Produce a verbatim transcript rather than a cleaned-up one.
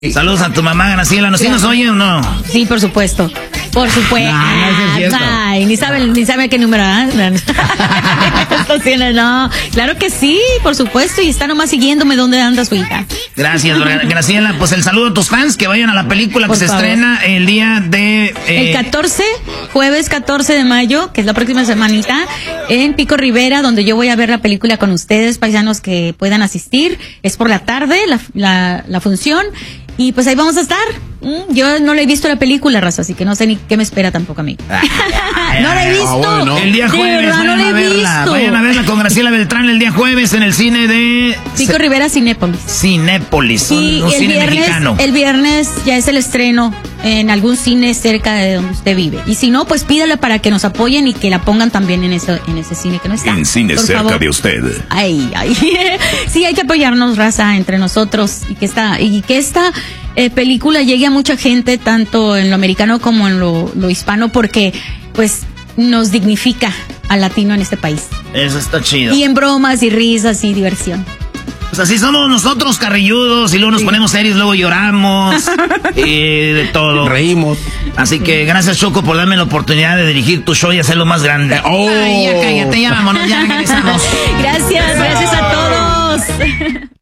Saludos a tu mamá, Graciela. ¿No sí nos oye o no? Sí, por supuesto. Por supuesto. No, no es Ay, ni sabe, ni sabe qué número. ¿eh? No, claro que sí, por supuesto. Y está nomás siguiéndome dónde anda su hija. Gracias, Graciela. Pues el saludo a tus fans que vayan a la película por que favor. Se estrena el día de... Eh... El catorce, jueves catorce de mayo, que es la próxima semanita, en Pico Rivera, donde yo voy a ver la película con ustedes, paisanos que puedan asistir. Es por la tarde, la, la, la función. Y pues ahí vamos a estar. Yo no le he visto la película, raza, así que no sé ni qué me espera tampoco a mí. No la he visto. Ah, bueno, el día jueves verdad, vayan no a verla. Visto. Vayan a verla con Graciela Beltrán el día jueves en el cine de... Pico Rivera, Cinépolis. Cinépolis, un, y un el cine viernes, mexicano. El viernes ya es el estreno en algún cine cerca de donde usted vive. Y si no, pues pídala para que nos apoyen y que la pongan también en ese, en ese cine que no está. En cine por cerca favor. de usted. Ay, ay. Sí, hay que apoyarnos, raza, entre nosotros y que esta, y que esta eh, película llegue a mucha gente, tanto en lo americano como en lo, lo hispano, porque pues nos dignifica al latino en este país. Eso está chido. Y en bromas y risas y diversión. Pues así somos nosotros, carrilludos, y luego nos sí. ponemos serios, luego lloramos, y de todo. Reímos. Así sí. que gracias, Choco, por darme la oportunidad de dirigir tu show y hacerlo más grande. Oh. Ay, ya cállate, ya vámonos, ya regresamos. Gracias, gracias a todos.